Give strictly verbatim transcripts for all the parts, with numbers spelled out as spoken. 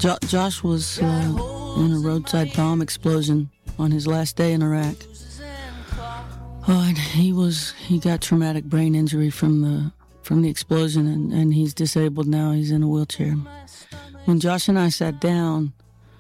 Jo- Josh was uh, in a roadside bomb explosion on his last day in Iraq. Oh, and he was he got traumatic brain injury from the from the explosion, and, and he's disabled now. He's in a wheelchair. When Josh and I sat down,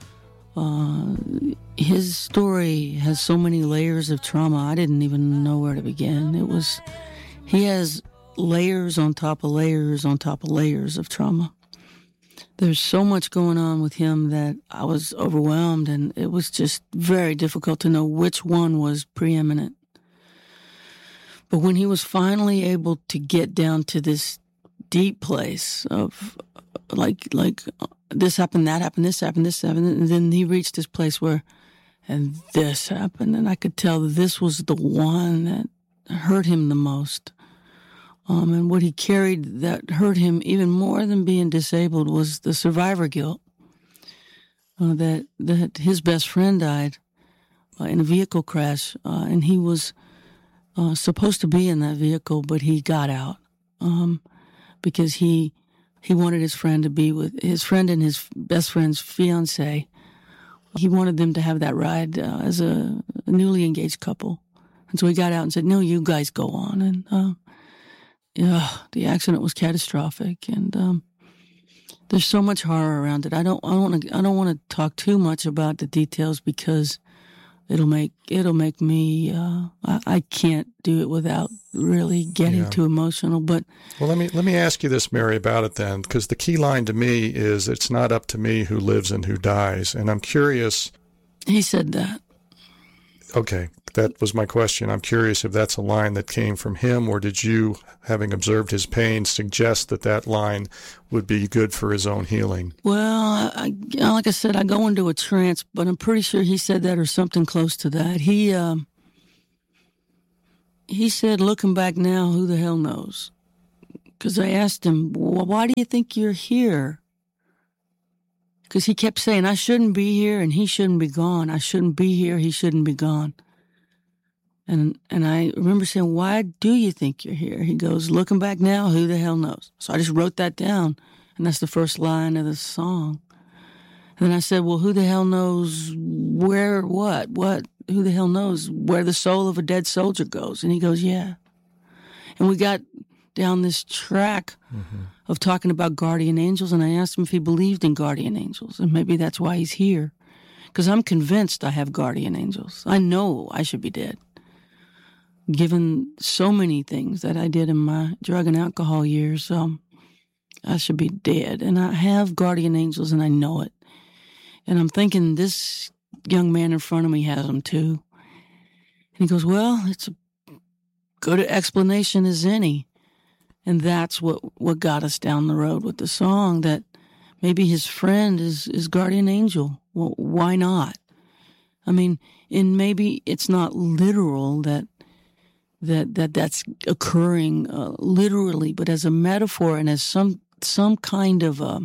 uh, his story has so many layers of trauma. I didn't even know where to begin. It was he has layers on top of layers on top of layers of trauma. There's so much going on with him that I was overwhelmed, and it was just very difficult to know which one was preeminent. But when he was finally able to get down to this deep place of like, like this happened, that happened, this happened, this happened, and then he reached this place where, and this happened, and I could tell that this was the one that hurt him the most. Um, and what he carried that hurt him even more than being disabled was the survivor guilt. Uh, that that his best friend died uh, in a vehicle crash, uh, and he was uh, supposed to be in that vehicle, but he got out um, because he he wanted his friend to be with his friend and his best friend's fiance. He wanted them to have that ride uh, as a, a newly engaged couple, and so he got out and said, "No, you guys go on." And uh, yeah, the accident was catastrophic, and um, there's so much horror around it. I don't, I don't want to, I don't want to talk too much about the details because it'll make, it'll make me. Uh, I, I can't do it without really getting yeah. too emotional. But well, let me let me ask you this, Mary, about it then, because the key line to me is, "It's not up to me who lives and who dies," and I'm curious. He said that. Okay, that was my question. I'm curious if that's a line that came from him, or did you, having observed his pain, suggest that that line would be good for his own healing? Well, I, like I said, I go into a trance, but I'm pretty sure he said that or something close to that. He um, he said, looking back now, who the hell knows? Because I asked him, well, why do you think you're here? Because he kept saying, I shouldn't be here and he shouldn't be gone. I shouldn't be here, he shouldn't be gone. And and I remember saying, why do you think you're here? He goes, looking back now, who the hell knows? So I just wrote that down, and that's the first line of the song. And then I said, well, who the hell knows where, what, what, who the hell knows where the soul of a dead soldier goes? And he goes, yeah. And we got down this track mm-hmm. of talking about guardian angels, and I asked him if he believed in guardian angels, and maybe that's why he's here. Because I'm convinced I have guardian angels. I know I should be dead, given so many things that I did in my drug and alcohol years. Um, I should be dead, and I have guardian angels, and I know it. And I'm thinking this young man in front of me has them too. And he goes, well, it's a good explanation as any. And that's what, what got us down the road with the song, that maybe his friend is, is guardian angel. Well, why not? I mean, and maybe it's not literal that that that that's occurring uh, literally, but as a metaphor and as some some kind of a,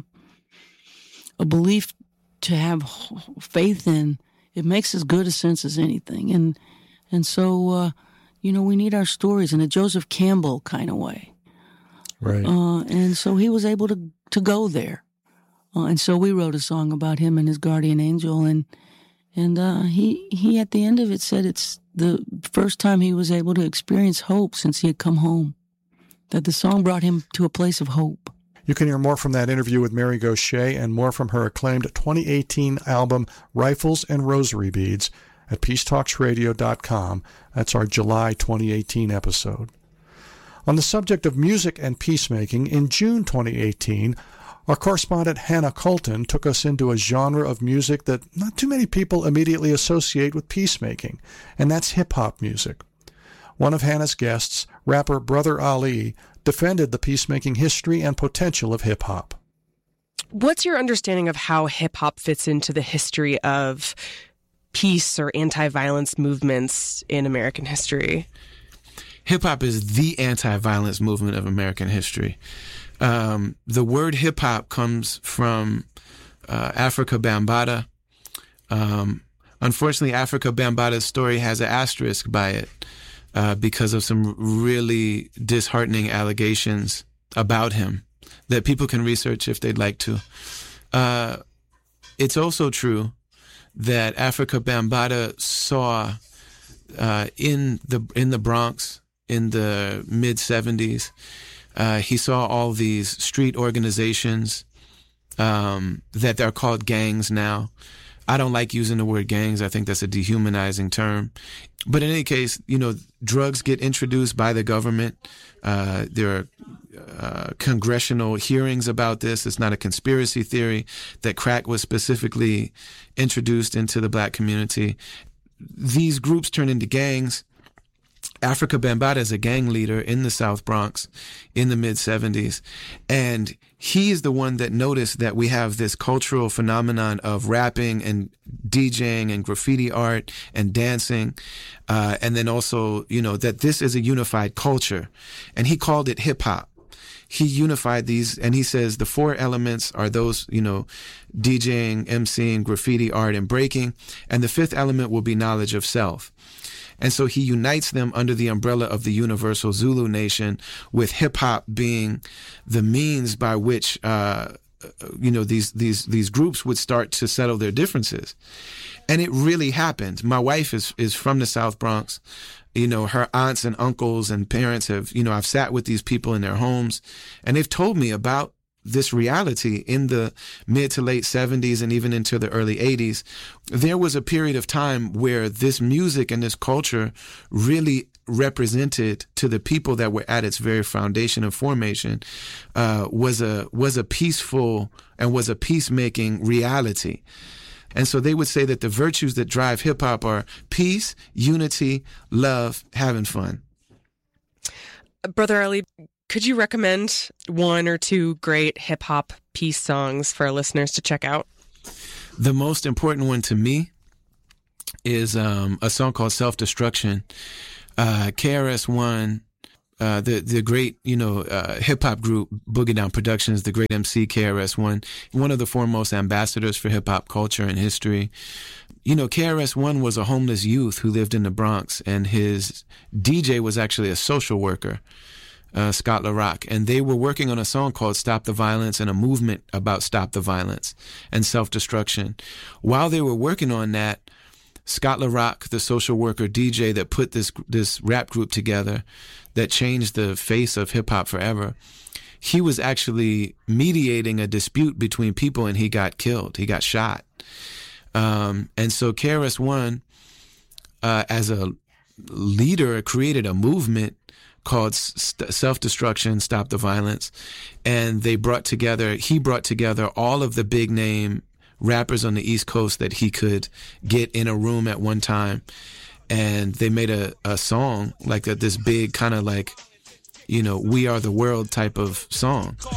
a belief to have faith in, it makes as good a sense as anything. And and so, uh, you know, we need our stories in a Joseph Campbell kind of way. Right. Uh, and so he was able to, to go there. Uh, and so we wrote a song about him and his guardian angel. And and uh, he, he, at the end of it, said it's the first time he was able to experience hope since he had come home, that the song brought him to a place of hope. You can hear more from that interview with Mary Gauthier and more from her acclaimed twenty eighteen album, Rifles and Rosary Beads, at peace talks radio dot com. That's our July twenty eighteen episode. On the subject of music and peacemaking, in June twenty eighteen, our correspondent Hannah Colton took us into a genre of music that not too many people immediately associate with peacemaking, and that's hip-hop music. One of Hannah's guests, rapper Brother Ali, defended the peacemaking history and potential of hip-hop. What's your understanding of how hip-hop fits into the history of peace or anti-violence movements in American history? Hip-hop is the anti-violence movement of American history. Um, the word hip-hop comes from uh, Africa Bambaataa. Um, unfortunately, Africa Bambaataa's story has an asterisk by it uh, because of some really disheartening allegations about him that people can research if they'd like to. Uh, it's also true that Afrika Bambaataa saw uh, in the in the Bronx in the mid seventies, uh, he saw all these street organizations um, that are called gangs now. I don't like using the word gangs. I think that's a dehumanizing term. But in any case, you know, drugs get introduced by the government. Uh, there are uh, congressional hearings about this. It's not a conspiracy theory that crack was specifically introduced into the black community. These groups turn into gangs. Afrika Bambaataa is a gang leader in the South Bronx in the mid seventies. And he is the one that noticed that we have this cultural phenomenon of rapping and DJing and graffiti art and dancing. Uh, and then also, you know, that this is a unified culture. And he called it hip hop. He unified these, and he says the four elements are those, you know, DJing, MCing, graffiti art, and breaking. And the fifth element will be knowledge of self. And so he unites them under the umbrella of the Universal Zulu Nation, with hip hop being the means by which, uh, you know, these, these, these groups would start to settle their differences. And it really happened. My wife is, is from the South Bronx. You know, her aunts and uncles and parents have, you know, I've sat with these people in their homes, and they've told me about this reality in the mid to late seventies and even into the early eighties. There was a period of time where this music and this culture really represented to the people that were at its very foundation and formation, uh, was a, was a peaceful and was a peacemaking reality. And so they would say that the virtues that drive hip hop are peace, unity, love, having fun. Brother Ali, could you recommend one or two great hip hop peace songs for our listeners to check out? The most important one to me is um, a song called Self-Destruction. Uh, K R S One, uh, the the great, you know, uh, hip hop group Boogie Down Productions, the great M C K R S One, one of the foremost ambassadors for hip hop culture and history. You know, K R S One was a homeless youth who lived in the Bronx, and his D J was actually a social worker, uh, Scott LaRock. And they were working on a song called Stop the Violence and a movement about stop the violence and self-destruction. While they were working on that, Scott LaRock, the social worker D J that put this this rap group together that changed the face of hip-hop forever, he was actually mediating a dispute between people, and he got killed. He got shot. Um, and so K R S One, uh, as a leader, created a movement called St- Self-Destruction, Stop the Violence. And they brought together, he brought together all of the big name rappers on the East Coast that he could get in a room at one time. And they made a, a song, like a, this big kind of like, you know, We Are the World type of song.